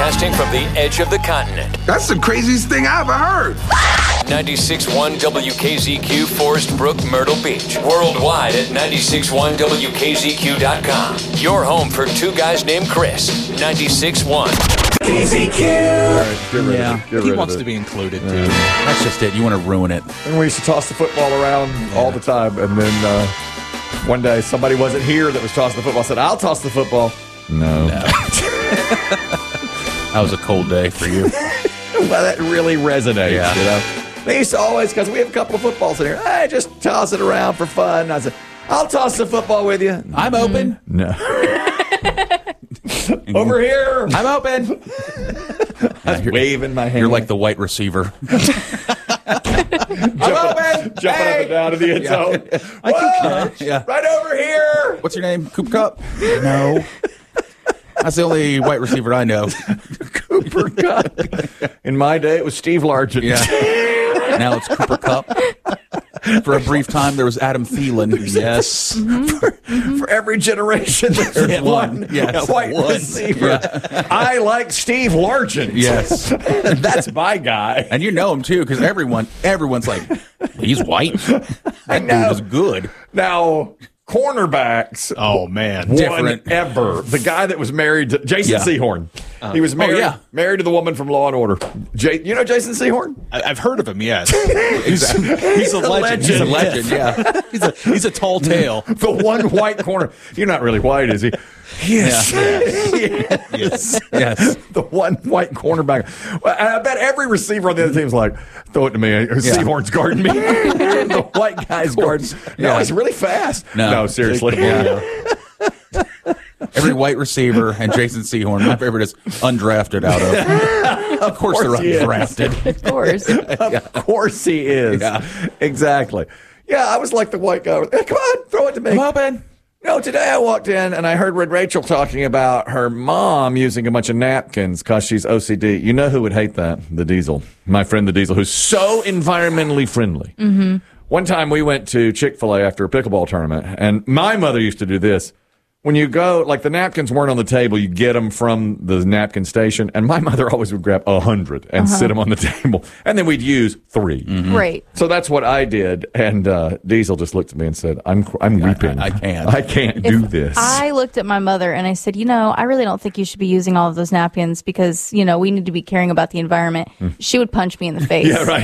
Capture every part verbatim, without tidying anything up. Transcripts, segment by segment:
broadcasting from the edge of the continent. That's the craziest thing I ever heard. ninety-six point one W K Z Q, Forest Brook, Myrtle Beach. Worldwide at ninety-six point one W K Z Q dot com. Your home for two guys named Chris. ninety-six point one K Z Q. Right, yeah, he wants to be included, too. Yeah. That's just it. You want to ruin it. And we used to toss the football around yeah. all the time. And then uh, one day somebody wasn't here that was tossing the football. I said, I'll toss the football. No. no. That was a cold day for you. Well, that really resonates, yeah. you know. They used to always, because we have a couple of footballs in here, hey, just toss it around for fun. And I said, I'll toss the football with you. I'm open. No. Over here. I'm open. I was waving my hand. You're like the white receiver. I'm open. Jumping hey. up and down to the end zone. Yeah. I can catch. Yeah. Right over here. What's your name? Cooper Kupp? No. That's the only white receiver I know. Cooper Kupp. In my day, it was Steve Largent. Yeah. Now it's Cooper Kupp. For a brief time, there was Adam Thielen. Yes. Mm-hmm. For, mm-hmm. for every generation, there's yeah, one yes, white one. receiver. Yeah. I like Steve Largent. Yes. That's my guy. And you know him, too, because everyone, everyone's like, he's white. That dude is good. Now... Cornerbacks. Oh, man. One Different. ever. The guy that was married to Jason yeah. Sehorn. Uh, he was married, oh, yeah. married to the woman from Law and Order. J- you know Jason Sehorn? I- I've heard of him, yes. he's, a, he's a legend. He's a legend, yeah. He's a, he's a tall tale. The one white corner. You're not really white, is he? Yes. Yeah. yes. Yes. The one white cornerback. Well, I bet every receiver on the other team's like, throw it to me. Yeah. Sehorn's guarding me. The white guy's guarding. No, yeah. He's really fast. No, no seriously. Yeah. Every white receiver and Jason Sehorn, my favorite is undrafted out of. Of course, of course they're undrafted. Of course. Of yeah. course he is. Yeah. Exactly. Yeah, I was like the white guy. Hey, come on, throw it to me. I'm open. No, today I walked in and I heard Rachel talking about her mom using a bunch of napkins because she's O C D. You know who would hate that? The Diesel. My friend the Diesel, who's so environmentally friendly. Mm-hmm. One time we went to Chick-fil-A after a pickleball tournament, and my mother used to do this. When you go, like the napkins weren't on the table, you get them from the napkin station, and my mother always would grab a hundred and uh-huh. sit them on the table, and then we'd use three. Mm-hmm. Right. So that's what I did, and uh, Diesel just looked at me and said, "I'm I'm weeping. I, I, I can't. I can't if do this." I looked at my mother and I said, "You know, I really don't think you should be using all of those napkins because you know we need to be caring about the environment." Mm. She would punch me in the face. Yeah,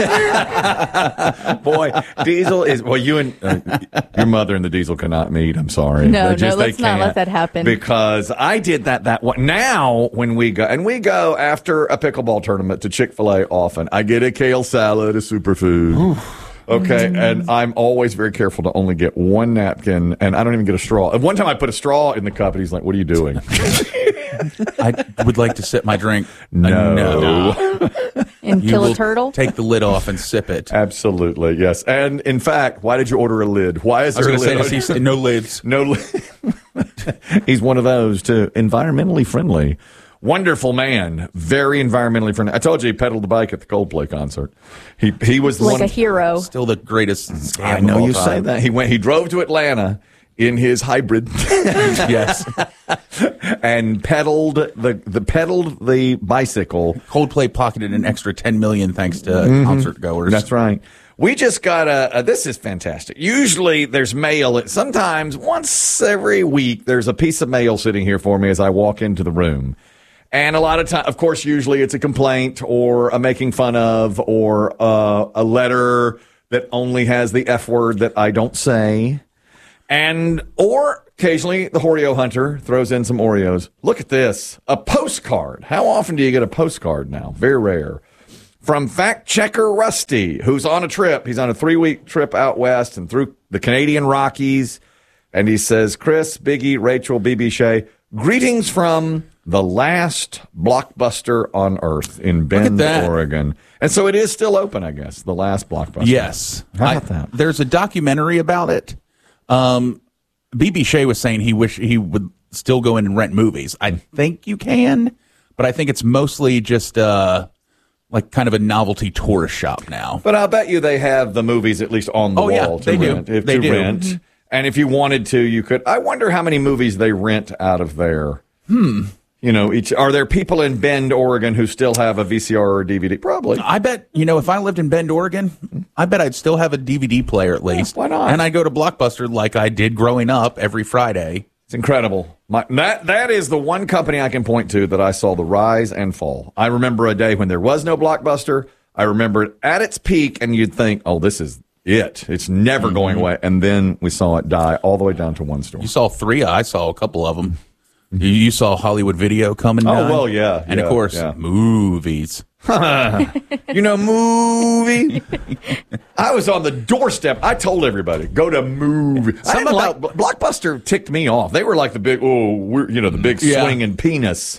right. Boy, Diesel is well. You and uh, your mother and the Diesel cannot meet. I'm sorry. No, they just, no, let's not let that happen. Because I did that that one. Now, when we go, and we go after a pickleball tournament to Chick-fil-A often, I get a kale salad, a superfood. Oof. Okay, mm. and I'm always very careful to only get one napkin, and I don't even get a straw. And one time I put a straw in the cup, and he's like, "What are you doing?" I would like to sip my drink. No. no. And you kill will a turtle? Take the lid off and sip it. Absolutely, yes. And in fact, why did you order a lid? Why is there I was a lid? Say, say, no lids. No lids. He's one of those, too. Environmentally friendly. Wonderful man. Very environmentally friendly. I told you he pedaled the bike at the Coldplay concert. He he was like one a of, hero. Still the greatest scam I know of all you time. say that. He went. He drove to Atlanta in his hybrid. Yes. And pedaled the the pedaled the bicycle. Coldplay pocketed an extra ten million thanks to mm-hmm. concert goers. That's right. We just got a, a, this is fantastic. Usually there's mail. Sometimes once every week, there's a piece of mail sitting here for me as I walk into the room. And a lot of time, of course, usually it's a complaint or a making fun of or uh, a letter that only has the F word that I don't say. And, or occasionally the Oreo hunter throws in some Oreos. Look at this. A postcard. How often do you get a postcard now? Very rare. From Fact Checker Rusty, who's on a trip. He's on a three-week trip out west and through the Canadian Rockies. And he says, Chris, Biggie, Rachel, B B. Shea, greetings from the last Blockbuster on Earth in Bend, Oregon. And so it is still open, I guess, the last Blockbuster. Yes. How about I, that? There's a documentary about it. Um, B B. Shea was saying he wish he would still go in and rent movies. I think you can, but I think it's mostly just... Uh, like kind of a novelty tourist shop now. But I'll bet you they have the movies at least on the oh, wall yeah, to they rent. Do. If they to do. rent. Mm-hmm. And if you wanted to, you could. I wonder how many movies they rent out of there. Hmm. You know, each are there people in Bend, Oregon, who still have a V C R or a D V D? Probably. I bet, you know, if I lived in Bend, Oregon, I bet I'd still have a D V D player at least. Yeah, why not? And I'd go to Blockbuster like I did growing up every Friday. It's incredible. My, that that is the one company I can point to that I saw the rise and fall. I remember a day when there was no Blockbuster. I remember it at its peak, and you'd think, oh, this is it. It's never mm-hmm. going away. And then we saw it die all the way down to one store. You saw three. I saw a couple of them. You, you saw Hollywood Video coming down. Oh, well, yeah. And, yeah, of course, yeah. movies. You know, movie. I was on the doorstep. I told everybody, go to movie. Something about like, Blockbuster ticked me off. They were like the big, oh, we're, you know, the big yeah. swinging penis.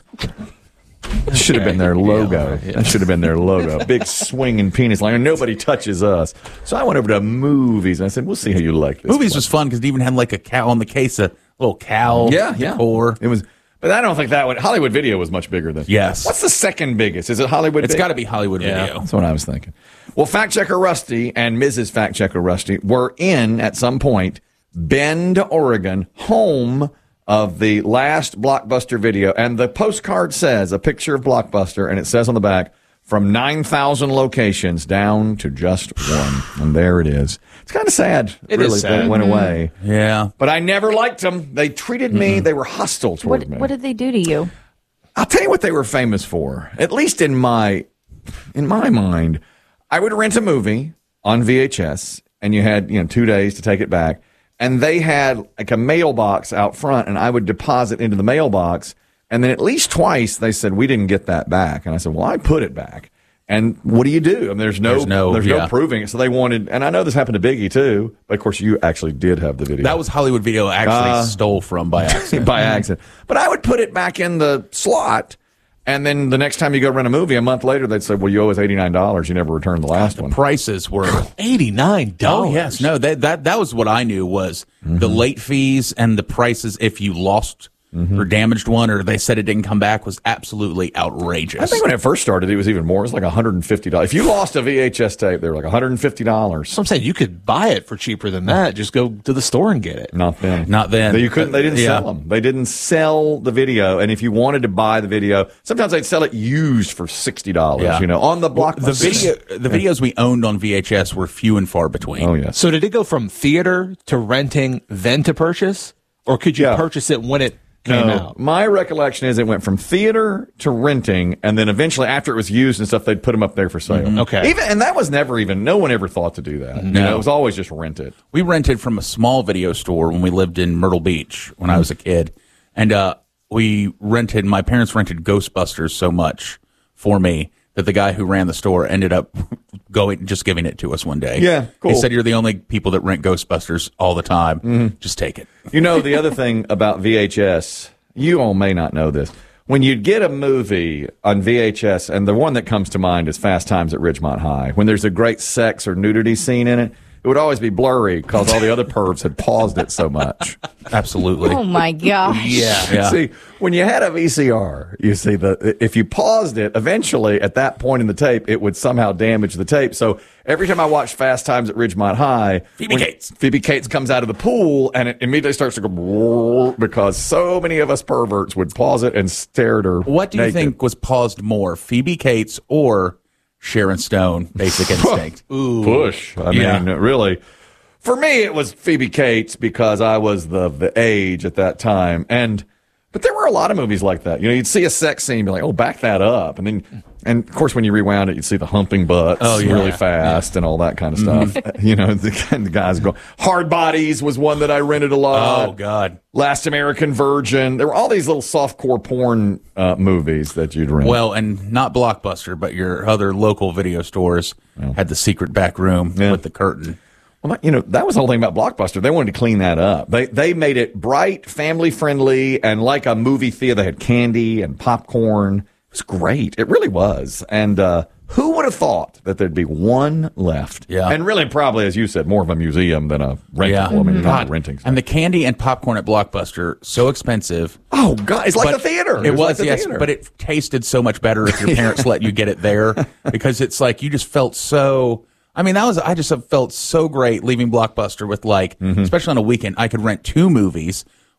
That should have been their logo. Yeah, yeah. That should have been their logo. Big swinging penis. Like, nobody touches us. So I went over to movies, and I said, we'll see how you like this. Movies was fun because it even had like a cow on the case, a little cow yeah, yeah. decor. It was... But I don't think that one. Hollywood Video was much bigger than. Yes. What's the second biggest? Is it Hollywood? It's got to be Hollywood yeah, Video. That's what I was thinking. Well, Fact Checker Rusty and Missus Fact Checker Rusty were in at some point Bend, Oregon, home of the last Blockbuster Video, and the postcard says a picture of Blockbuster, and it says on the back, from nine thousand locations down to just one. And there it is. It's kind of sad. It really, is sad. It went away. Yeah. But I never liked them. They treated me, mm-hmm. they were hostile toward what, me. What did they do to you? I'll tell you what they were famous for. At least in my in my mind, I would rent a movie on V H S, and you had, you know, two days to take it back. And they had like a mailbox out front, and I would deposit into the mailbox. And then at least twice they said, we didn't get that back. And I said, well, I put it back. And what do you do? I mean, there's no, there's no, there's yeah. no proving it. So they wanted, and I know this happened to Biggie too, but of course you actually did have the video. That was Hollywood Video actually Uh, stole from by accident. by accident. But I would put it back in the slot, and then the next time you go rent a movie, a month later, they'd say, well, you owe us eighty-nine dollars. You never returned the last the one. Prices were eighty-nine dollars. Oh, yes. No, that, that, that was what I knew was mm-hmm. the late fees and the prices if you lost mm-hmm. or damaged one, or they said it didn't come back, was absolutely outrageous. I think when it first started, it was even more. It was like one hundred fifty dollars. If you lost a V H S tape, they were like one hundred fifty dollars. So I'm saying you could buy it for cheaper than that. Just go to the store and get it. Not then. Not then. They, you couldn't. They didn't yeah. sell them. They didn't sell the video. And if you wanted to buy the video, sometimes they'd sell it used for sixty dollars. Yeah. You know, on the Blockbuster. The video, the videos we owned on V H S were few and far between. Oh yeah. So did it go from theater to renting, then to purchase, or could you Yeah. purchase it when it came No, out? my recollection is it went from theater to renting, and then eventually, after it was used and stuff, they'd put them up there for sale. Mm-hmm. Okay. Even and that was never even. No one ever thought to do that. You know, it was always just rent it. We rented from a small video store when we lived in Myrtle Beach when I was a kid. And uh, we rented, my parents rented Ghostbusters so much for me that the guy who ran the store ended up going, just giving it to us one day. Yeah, cool. He said, you're the only people that rent Ghostbusters all the time. Mm-hmm. Just take it. You know, the other thing about V H S, you all may not know this. When you'd get a movie on V H S, and the one that comes to mind is Fast Times at Ridgemont High, when there's a great sex or nudity scene in it, it would always be blurry because all the other pervs had paused it so much. Absolutely. Oh my gosh. Yeah. yeah. See, when you had a V C R, you see, the if you paused it, eventually at that point in the tape, it would somehow damage the tape. So every time I watched Fast Times at Ridgemont High, Phoebe Cates. Phoebe Cates comes out of the pool, and it immediately starts to go because so many of us perverts would pause it and stare at her. What do you naked. think was paused more, Phoebe Cates or Sharon Stone, Basic Instinct? Ooh. Push. I Yeah. mean, really. For me, it was Phoebe Cates because I was the, the age at that time. And but there were a lot of movies like that. You know, you'd see a sex scene, be like, oh, back that up. And then, and of course, when you rewound it, you'd see the humping butts Oh, yeah. really fast and all that kind of stuff. You know, the, the guys go. Hard Bodies was one that I rented a lot. Oh, God. Last American Virgin. There were all these little softcore porn uh, movies that you'd rent. Well, and not Blockbuster, but your other local video stores had the secret back room Yeah. with the curtain. Well, you know, that was the whole thing about Blockbuster. They wanted to clean that up. They they made it bright, family friendly, and like a movie theater. They had candy and popcorn. It was great. It really was. And uh, who would have thought that there'd be one left? Yeah. And really, probably, as you said, more of a museum than a rental. Yeah. I mean, not God. renting. And the candy and popcorn at Blockbuster, so expensive. Oh, God. It's like But the theater. It was, was, like the yes, theater. but it tasted so much better if your parents let you get it there because it's like you just felt so. I mean, that was I just felt so great leaving Blockbuster with like, Mm-hmm. especially on a weekend, I could rent two movies,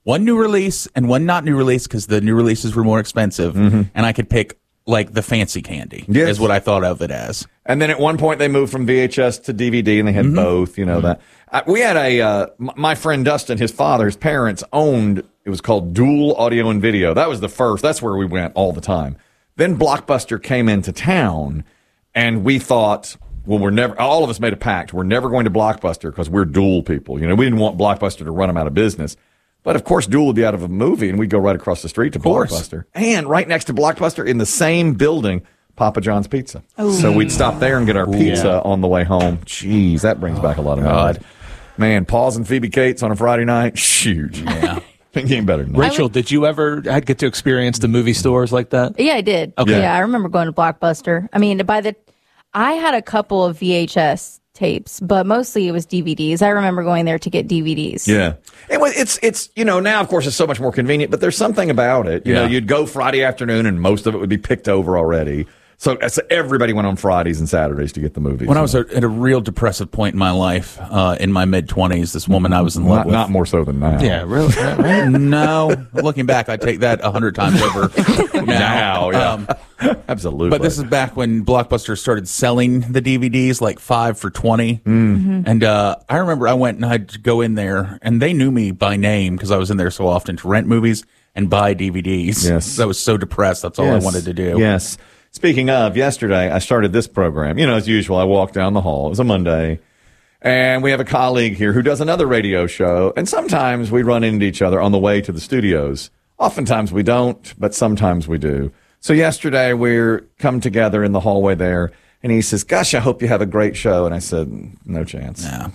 one new release and one not new release because the new releases were more expensive, Mm-hmm. and I could pick like the fancy candy. Yes. Is what I thought of it as. And then at one point they moved from V H S to D V D, and they had Mm-hmm. both. You know that. Uh, we had a uh, m- my friend Dustin, his father's parents owned. It was called Dual Audio and Video. That was the first. That's where we went all the time. Then Blockbuster came into town, and we thought, well, we're never. All of us made a pact. We're never going to Blockbuster because we're Dual people. You know, we didn't want Blockbuster to run them out of business. But of course, Dual would be out of a movie, and we'd go right across the street to course. Blockbuster. And right next to Blockbuster, in the same building, Papa John's Pizza. So we'd stop there and get our pizza on the way home. Jeez, that brings back a lot of memories. Man, Paws and Phoebe Cates on a Friday night, huge. Yeah. Think ain't better than that. Rachel, did you ever uh, get to experience the movie stores like that? Yeah, I did. Okay. Yeah, I remember going to Blockbuster. I mean, by the, I had a couple of V H S tapes, but mostly it was D V Ds. I remember going there to get D V Ds. Yeah. It was, it's, it's, you know, now, of course, it's so much more convenient, but there's something about it. You Yeah. know, you'd go Friday afternoon, and most of it would be picked over already. So, so everybody went on Fridays and Saturdays to get the movies. When I was at a real depressive point in my life, uh, in my mid twenties, this woman I was in love not, with. not more so than now. Yeah, really? Right? No, looking back, I take that a hundred times over now. Now, yeah. Um, Absolutely. But this is back when Blockbuster started selling the D V Ds, like five for twenty. Mm-hmm. And uh, I remember I went and I'd go in there, and they knew me by name because I was in there so often to rent movies and buy D V Ds. Yes. I was so depressed. That's all Yes. I wanted to do. Yes. Speaking of, yesterday I started this program. You know, as usual, I walked down the hall. It was a Monday. And we have a colleague here who does another radio show. And sometimes we run into each other on the way to the studios. Oftentimes we don't, but sometimes we do. So yesterday we're come together in the hallway there. And he says, gosh, I hope you have a great show. And I said, no chance. No.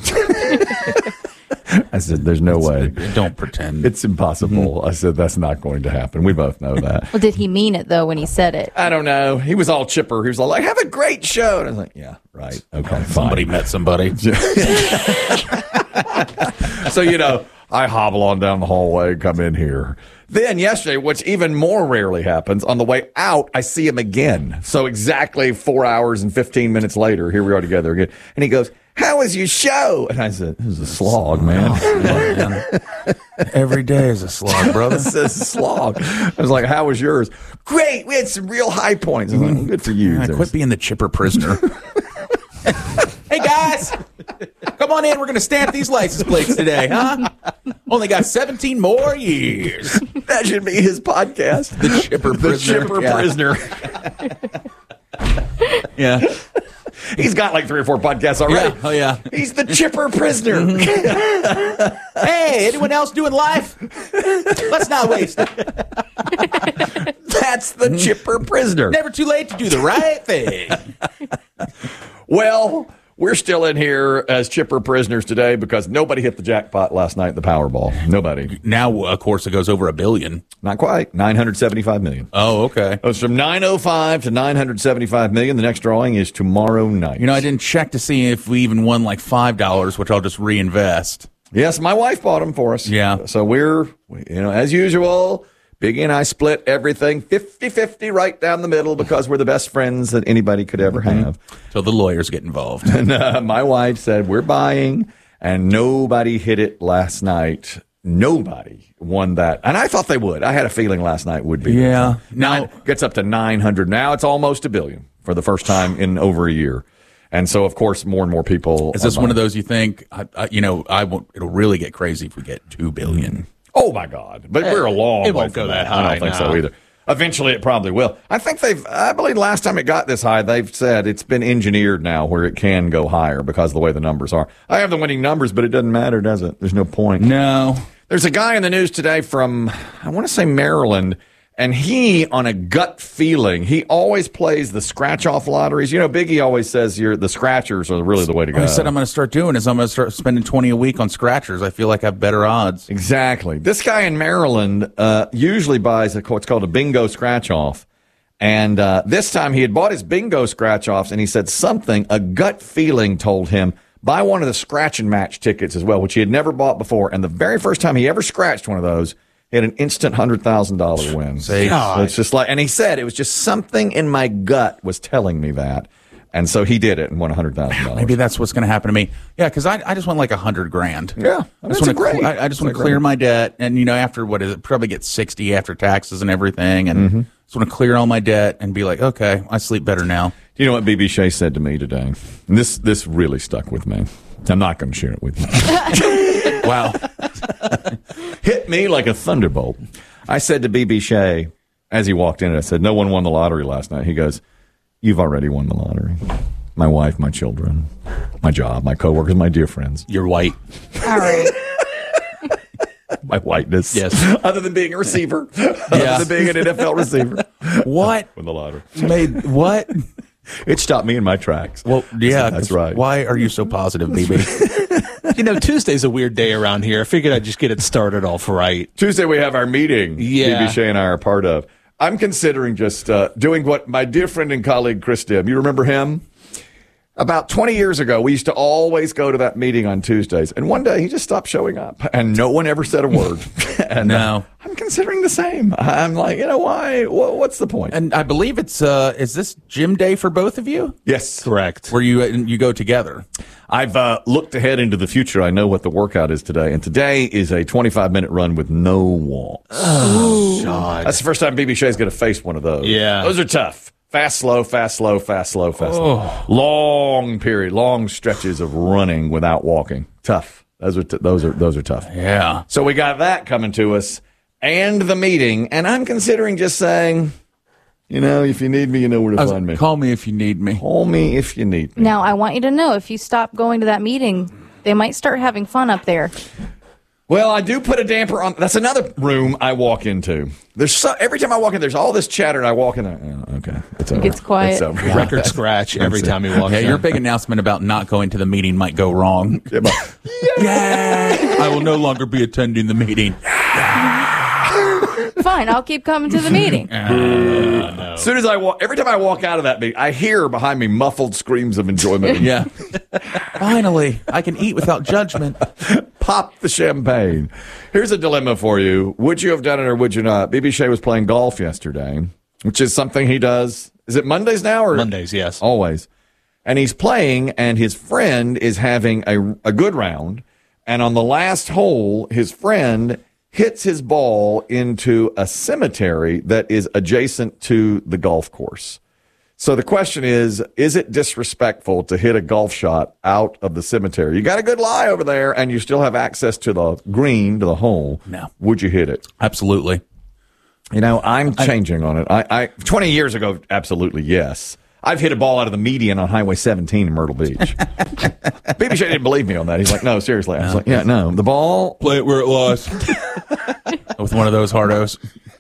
I said, there's no way. Don't pretend. It's impossible. I said, that's not going to happen. We both know that. Well, did he mean it though when he said it? I don't know. He was all chipper. He was all like, have a great show. And I was like, yeah, right. Okay, Somebody fine. met somebody. So, you know, I hobble on down the hallway, come in here. Then yesterday, which even more rarely happens, on the way out, I see him again. So exactly four hours and fifteen minutes later, here we are together again. And he goes, how was your show? And I said, it was a slog, man. Man. Every day is a slog, brother. It's a slog. I was like, how was yours? Great. We had some real high points. I was like, well, good for you. I quit being the chipper prisoner. Hey, guys. Come on in. We're going to stamp these license plates today, huh? Only got seventeen more years. That should be his podcast. The chipper The prisoner. chipper Yeah. prisoner. Yeah. He's got like three or four podcasts already. Yeah. Oh, yeah. He's the chipper prisoner. Hey, anyone else doing life? Let's not waste it. That's the chipper prisoner. Never too late to do the right thing. Well, we're still in here as chipper prisoners today because nobody hit the jackpot last night, the Powerball. Nobody. Now, of course, it goes over a billion. Not quite. nine hundred seventy-five million. Oh, okay. It was from nine oh five to nine hundred seventy-five million. The next drawing is tomorrow night. You know, I didn't check to see if we even won like five dollars, which I'll just reinvest. Yes, my wife bought them for us. Yeah. So we're, you know, as usual, Biggie and I split everything fifty-fifty right down the middle because we're the best friends that anybody could ever have. So the lawyers get involved. And uh, my wife said, we're buying, and nobody hit it last night. Nobody won that. And I thought they would. I had a feeling last night would be. Yeah. Now Now- it gets up to nine hundred. Now it's almost a billion for the first time in over a year. And so, of course, more and more people. Is this are one of buying. those you think, I, I, you know, I won't, it'll really get crazy if we get two billion? Oh, my God. But we're a long it way won't from go that I high, don't think no. so either. Eventually, it probably will. I think they've, I believe last time it got this high, they've said it's been engineered now where it can go higher because of the way the numbers are. I have the winning numbers, but it doesn't matter, does it? There's no point. No. There's a guy in the news today from, I want to say Maryland, and he, on a gut feeling, he always plays the scratch-off lotteries. You know, Biggie always says you're, the scratchers are really the way to go. What I said I'm going to start doing is I'm going to start spending twenty a week on scratchers. I feel like I have better odds. Exactly. This guy in Maryland uh, usually buys a, what's called a bingo scratch-off. And uh, this time he had bought his bingo scratch-offs, and he said something, a gut feeling told him, buy one of the scratch and match tickets as well, which he had never bought before. And the very first time he ever scratched one of those, he had an instant one hundred thousand dollars win. So it's just like, and he said it was just something in my gut was telling me that. And so he did it and won one hundred thousand dollars. Maybe that's what's going to happen to me. Yeah, because I, I just want like a hundred grand. Yeah, I just that's want great. to. I, I just want to That's clear great. my debt, and you know, after what is it? Probably get sixty after taxes and everything, and Mm-hmm. just want to clear all my debt and be like, okay, I sleep better now. Do you know what B B Shea said to me today? And this this really stuck with me. I'm not going to share it with you. Wow. Hit me like a thunderbolt. I said to B B Shea as he walked in, I said, "No one won the lottery last night." He goes, "You've already won the lottery. My wife, my children, my job, my coworkers, my dear friends, You're white. All right. my whiteness. Yes. Other than being a receiver, Yeah. other than being an N F L receiver, What won the lottery. made what? It stopped me in my tracks. Well, yeah, that's 'cause right. Why are you so positive, B B? You know, Tuesday's a weird day around here. I figured I'd just get it started off right. Tuesday we have our meeting. Yeah. B B Shea and I are part of. I'm considering just uh, doing what my dear friend and colleague Chris did. You remember him? About twenty years ago, we used to always go to that meeting on Tuesdays. And one day he just stopped showing up and no one ever said a word. and No. uh, I'm considering the same. I'm like, you know, why? Wha- What's the point? And I believe it's uh, is this gym day for both of you? yes. Correct. Where you you go together? I've uh, looked ahead into the future. I know what the workout is today. And today is a twenty-five minute run with no walks. God. That's the first time B B Shea's going to face one of those. Yeah. Those are tough. Fast, slow, fast, slow, fast, slow, fast, slow. Long period, long stretches of running without walking. Tough. Those are t- those are those are tough. Yeah. So we got that coming to us, and the meeting. And I'm considering just saying, you know, if you need me, you know where to I was- find me. Call me if you need me. Call me if you need me. Now, I want you to know if you stop going to that meeting, they might start having fun up there. Well, I do put a damper on. That's another room I walk into. There's so, every time I walk in, there's all this chatter, and I walk in there. Oh, okay, it's over. gets quiet. It's over. Record scratch every That's it. time he walks Yeah, in. your big announcement about not going to the meeting might go wrong. Yeah, but- Yeah. I will no longer be attending the meeting. Fine, I'll keep coming to the meeting. As soon as I walk, every time I walk out of that meeting, I hear behind me muffled screams of enjoyment. Yeah. Finally, I can eat without judgment. Pop the champagne. Here's a dilemma for you. Would you have done it or would you not? B B Shea was playing golf yesterday, which is something he does. Is it Mondays now or Mondays, yes. Always. And he's playing, and his friend is having a, a good round. And on the last hole, his friend hits his ball into a cemetery that is adjacent to the golf course. So the question is, is it disrespectful to hit a golf shot out of the cemetery? You got a good lie over there, and you still have access to the green, to the hole. No. Would you hit it? Absolutely. You know, I'm changing on it. I, I twenty years ago, absolutely yes. I've hit a ball out of the median on Highway seventeen in Myrtle Beach. B B Shea didn't believe me on that. He's like, no, seriously. I was like, yeah, no. The ball. Play it where it was. With one of those hardos.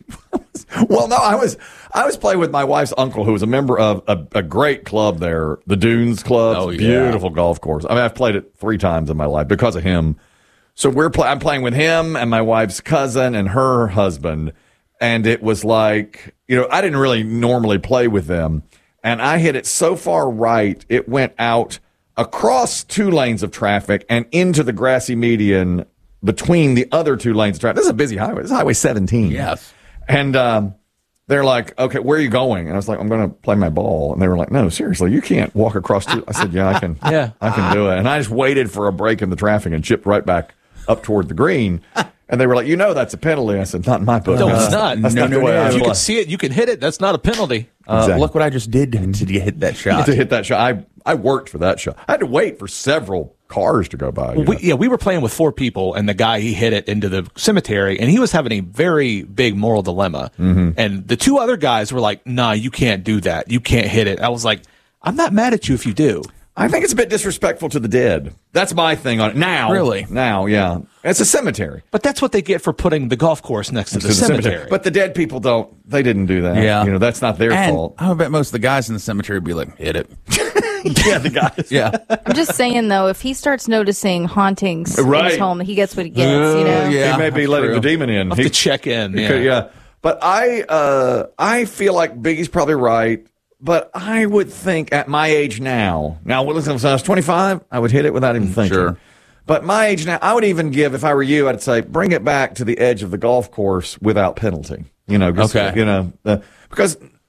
Well, no, I was I was playing with my wife's uncle, who was a member of a, a great club there, the Dunes Club. Oh, It's a yeah. beautiful golf course. I mean, I've played it three times in my life because of him. So we're play, I'm playing with him and my wife's cousin and her husband, and it was like, you know, I didn't really normally play with them, and I hit it so far right, it went out across two lanes of traffic and into the grassy median between the other two lanes of traffic. This is a busy highway. This is Highway seventeen. Yes. And um, they're like, okay, where are you going? And I was like, I'm going to play my ball. And they were like, no, seriously, you can't walk across two. I said, yeah, I can. Yeah. I can do it. And I just waited for a break in the traffic and chipped right back up toward the green. And they were like, you know, that's a penalty. I said, not in my book. No, Uh, it's not. That's No, not no, the way no. I If you play. can see it, you can hit it. That's not a penalty. Uh, Exactly. Look what I just did to hit that shot. To hit that shot. I, I worked for that shot. I had to wait for several cars to go by. you We, know. yeah, we were playing with four people, and the guy, he hit it into the cemetery, and he was having a very big moral dilemma. Mm-hmm. And the two other guys were like, nah, you can't do that. You can't hit it. I was like, I'm not mad at you if you do. I think it's a bit disrespectful to the dead. That's my thing on it. Now. Really? Now, yeah. It's a cemetery. But that's what they get for putting the golf course next to the, To the cemetery. But the dead people don't, they didn't do that. Yeah. You know, that's not their and fault. I bet most of the guys in the cemetery would be like, hit it. Yeah, the guys. Yeah. I'm just saying, though, if he starts noticing hauntings in Right. his home, he gets what he gets, you know? Uh, yeah. He may be that's letting true. the demon in. I'll He- have to check in. he Yeah. could- yeah. But I, uh, I feel like Biggie's probably right. But I would think at my age now, now listen, if I was twenty-five, I would hit it without even thinking. Sure. But my age now, I would even give, if I were you, I'd say bring it back to the edge of the golf course without penalty. You know, just, Okay. You know, uh, because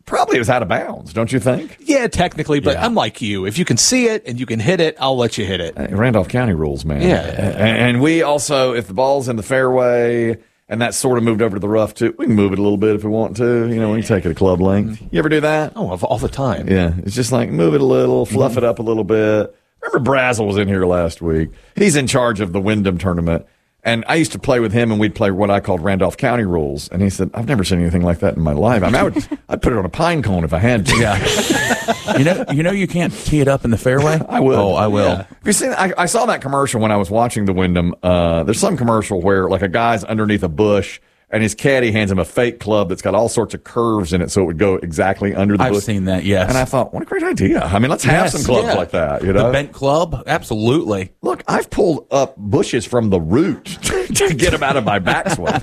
probably was out of bounds, don't you think? Yeah, technically, but Yeah. I'm like you. If you can see it and you can hit it, I'll let you hit it. Uh, Randolph County rules, man. Yeah. And, and we also, if the ball's in the fairway and that's sort of moved over to the rough too, we can move it a little bit if we want to. You know, we can take it a club length. You ever do that? Oh, all all the time. Yeah. It's just like move it a little, fluff it up a little bit. Remember Brazel was in here last week. He's in charge of the Wyndham tournament. And I used to play with him, and we'd play what I called Randolph County rules. And he said, "I've never seen anything like that in my life. I mean, I would, I'd put it on a pine cone if I had to." Yeah. you know, you know, you can't tee it up in the fairway. I will. Oh, I will. Have you seen? I, I saw that commercial when I was watching the Wyndham. Uh, there's some commercial where like a guy's underneath a bush, and his caddy hands him a fake club that's got all sorts of curves in it, so it would go exactly under the I've bush. seen that. Yes. And I thought, what a great idea. I mean, let's have Yes, some clubs yeah. like that. You know, The bent club, absolutely. look, I've pulled up bushes from the root to get them out of my backswing.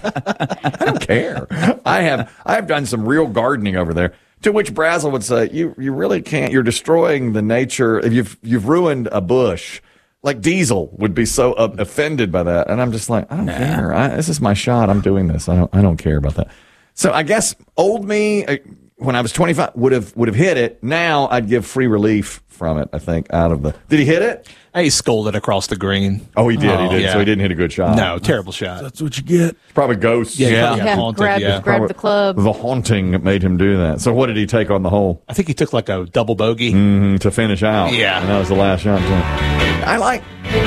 I don't care. I have I have done some real gardening over there. To which Brazel would say, "You you really can't. You're destroying the nature. You've you've ruined a bush." Like Diesel would be so uh, offended by that, and I'm just like, I don't care. I, this is my shot. I'm doing this. I don't. I don't care about that. So I guess old me, uh, when I was twenty-five, would have would have hit it. Now I'd give free relief from it. I think out of the. Did he hit it? He scolded across the green. Oh, he did. he did. yeah. So he didn't hit a good shot. No, terrible shot. That's what you get. It's probably ghosts. Yeah, Yeah. yeah, Yeah, haunted, grab, yeah. grab the club. The haunting made him do that. So what did he take on the hole I think he took like a double bogey. mm, to finish out? Yeah. And that was the last shot. Too. I like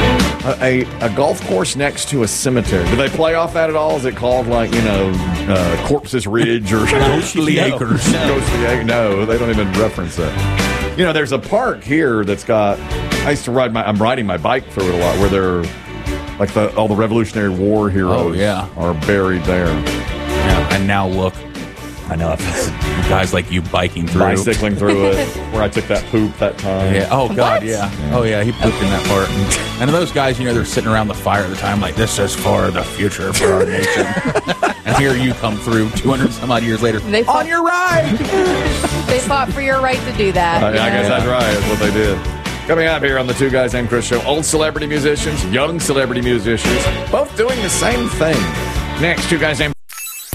a, a, a golf course next to a cemetery. Do they play off that at all? Is it called like, you know, uh, Corpses Ridge or Ghostly Acres. Ghostly Acres. No, they don't even reference that. You know, there's a park here that's got. I used to ride my. I'm riding my bike through it a lot, where they're like the all the Revolutionary War heroes. Oh, yeah. Are buried there. Yeah. And now look, I know. guys like you biking through. Bicycling through it, where I took that poop that time. Yeah. Oh God. Yeah. Oh yeah. He pooped in that part. And those guys, you know, they're sitting around the fire at the time, like this is for the future for our nation. And here you come through, two hundred some odd years later. They fought, On your right. they fought for your right to do that. I, you I guess know? that's right. That's what they did. Coming up here on the Two Guys Named Chris show, old celebrity musicians, young celebrity musicians, both doing the same thing. Next, Two Guys Named.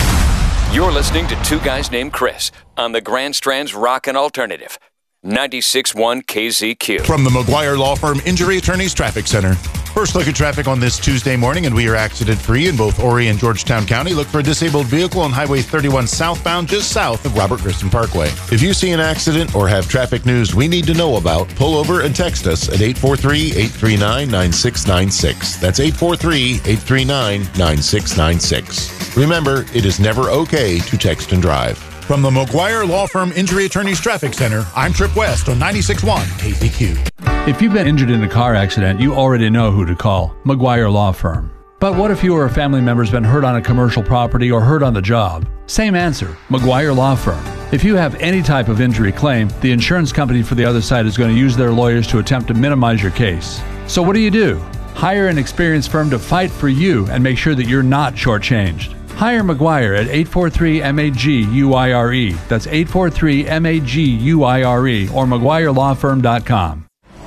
You're listening to Two Guys Named Chris on the Grand Strand's Rockin' Alternative, ninety-six point one K Z Q. From the McGuire Law Firm Injury Attorneys Traffic Center. First look at traffic on this Tuesday morning, and we are accident-free in both Horry and Georgetown County. Look for a disabled vehicle on Highway thirty-one southbound, just south of Robert Grissom Parkway. If you see an accident or have traffic news we need to know about, pull over and text us at eight four three, eight three nine, nine six nine six. That's eight four three, eight three nine, nine six nine six. Remember, it is never okay to text and drive. From the McGuire Law Firm Injury Attorneys Traffic Center, I'm Trip West on ninety-six point one K Z Q. If you've been injured in a car accident, you already know who to call, McGuire Law Firm. But what if you or a family member's been hurt on a commercial property or hurt on the job? Same answer, McGuire Law Firm. If you have any type of injury claim, the insurance company for the other side is going to use their lawyers to attempt to minimize your case. So what do you do? Hire an experienced firm to fight for you and make sure that you're not shortchanged. Hire McGuire at eight four three, M A G U I R E. That's eight four three, M A G U I R E or McGuire Law Firm dot com.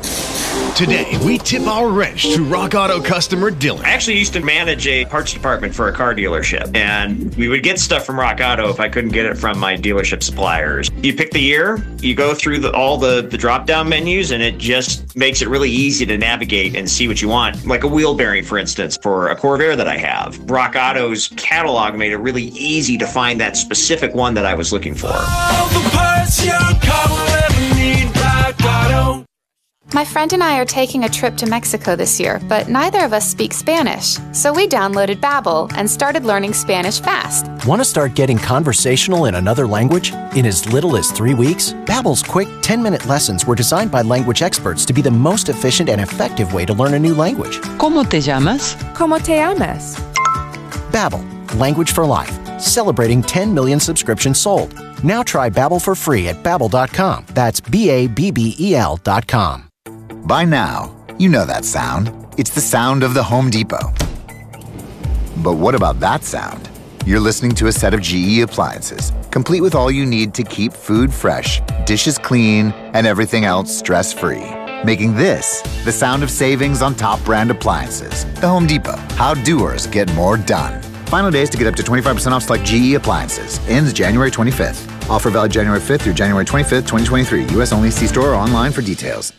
Today, we tip our wrench to Rock Auto customer Dylan. I actually used to manage a parts department for a car dealership, and we would get stuff from Rock Auto if I couldn't get it from my dealership suppliers. You pick the year, you go through the, all the, the drop-down menus, and it just makes it really easy to navigate and see what you want. Like a wheel bearing, for instance, for a Corvair that I have. Rock Auto's catalog made it really easy to find that specific one that I was looking for. All the parts your car will ever need, Rock Auto. My friend and I are taking a trip to Mexico this year, but neither of us speak Spanish. So we downloaded Babbel and started learning Spanish fast. Want to start getting conversational in another language? In as little as three weeks? Babbel's quick ten-minute lessons were designed by language experts to be the most efficient and effective way to learn a new language. ¿Cómo te llamas? ¿Cómo te llamas? Babbel, language for life. Celebrating ten million subscriptions sold. Now try Babbel for free at babbel dot com. That's B A B B E L dot com. By now, you know that sound. It's the sound of the Home Depot. But what about that sound? You're listening to a set of G E appliances, complete with all you need to keep food fresh, dishes clean, and everything else stress-free. Making this the sound of savings on top brand appliances. The Home Depot. How doers get more done. Final days to get up to twenty-five percent off select G E appliances. Ends January twenty-fifth. Offer valid January fifth through January twenty-fifth, twenty twenty-three. U S only. See store or online for details.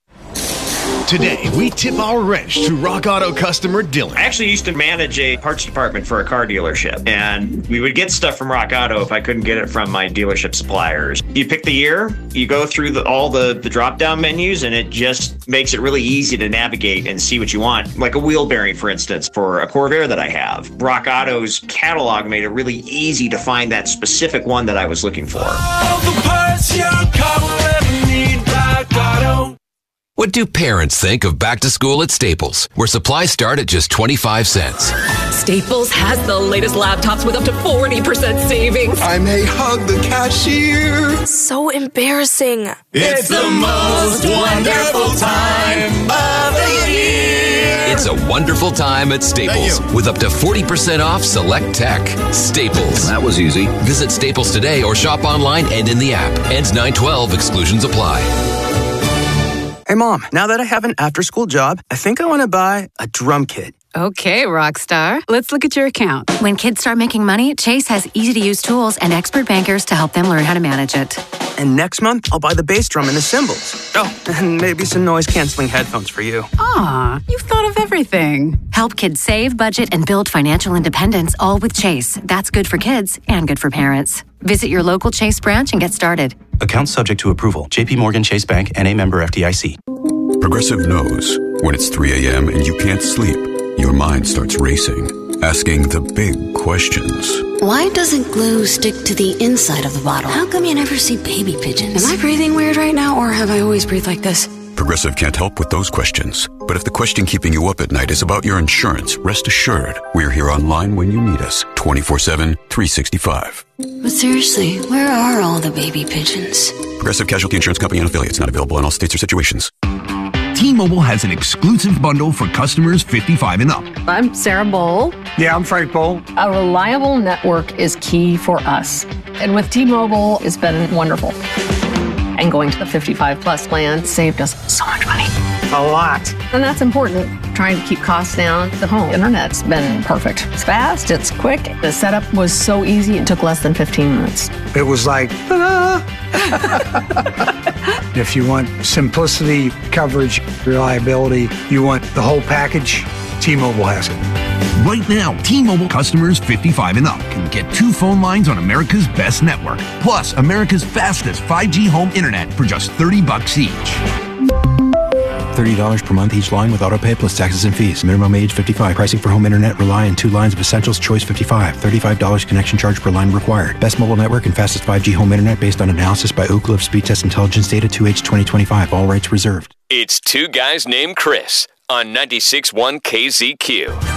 Today, we tip our wrench to Rock Auto customer Dylan. I actually used to manage a parts department for a car dealership, and we would get stuff from Rock Auto if I couldn't get it from my dealership suppliers. You pick the year, you go through the, all the, the drop-down menus, and it just makes it really easy to navigate and see what you want. Like a wheel bearing, for instance, for a Corvair that I have. Rock Auto's catalog made it really easy to find that specific one that I was looking for. All the parts your car will ever need, Rock Auto. What do parents think of back to school at Staples, where supplies start at just twenty-five cents? Staples has the latest laptops with up to forty percent savings. I may hug the cashier. So embarrassing. It's the most wonderful time of the year. It's a wonderful time at Staples with up to forty percent off select tech. Staples. That was easy. Visit Staples today or shop online and in the app. Ends nine twelve. Exclusions apply. Hey, Mom, now that I have an after-school job, I think I want to buy a drum kit. Okay, Rockstar. Let's look at your account. When kids start making money, Chase has easy-to-use tools and expert bankers to help them learn how to manage it. And next month, I'll buy the bass drum and the cymbals. Oh, and maybe some noise-canceling headphones for you. Aw, you've thought of everything. Help kids save, budget, and build financial independence, all with Chase. That's good for kids and good for parents. Visit your local Chase branch and get started. Account subject to approval. J P Morgan Chase Bank, N A member F D I C. Progressive knows when it's three a.m. and you can't sleep, your mind starts racing, asking the big questions. Why doesn't glue stick to the inside of the bottle? How come you never see baby pigeons? Am I breathing weird right now, or have I always breathed like this? Progressive can't help with those questions. But if the question keeping you up at night is about your insurance, rest assured, we're here online when you need us, twenty-four seven, three sixty-five. But seriously, where are all the baby pigeons? Progressive Casualty Insurance Company and affiliates, not available in all states or situations. T-Mobile has an exclusive bundle for customers fifty-five and up. I'm Sarah Bowl. Yeah, I'm Frank Bowl. A reliable network is key for us. And with T-Mobile, it's been wonderful. And going to the fifty-five plus plan saved us so much money. A lot. And that's important. Trying to keep costs down. The home internet's been perfect. It's fast, it's quick. The setup was so easy, it took less than fifteen minutes. It was like, ta-da! If you want simplicity, coverage, reliability, you want the whole package, T-Mobile has it. Right now, T-Mobile customers fifty-five and up can get two phone lines on America's best network, plus America's fastest five G home internet for just thirty bucks each. thirty dollars per month each line with autopay plus taxes and fees. Minimum age fifty-five. Pricing for home internet rely on two lines of Essentials Choice fifty-five. thirty-five dollars connection charge per line required. Best mobile network and fastest five G home internet based on analysis by Ookla of Speed Test Intelligence Data two H twenty twenty-five. All rights reserved. It's Two Guys Named Chris on ninety-six point one K Z Q.